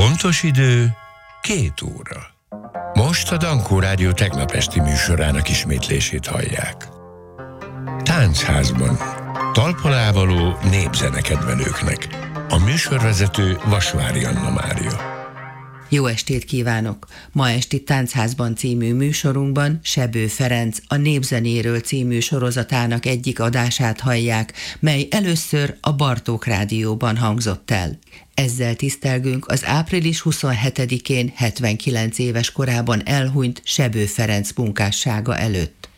Pontos idő 2 óra. Most a Dankó Rádió tegnap esti műsorának ismétlését hallják. Táncházban. Talpalávaló népzenekedvelőknek. A műsorvezető Vasvári Anna Mária. Jó estét kívánok! Ma esti Táncházban című műsorunkban Sebő Ferenc a Népzenéről című sorozatának egyik adását hallják, mely először a Bartók Rádióban hangzott el. Ezzel tisztelgünk az április 27-én 79 éves korában elhunyt Sebő Ferenc munkássága előtt.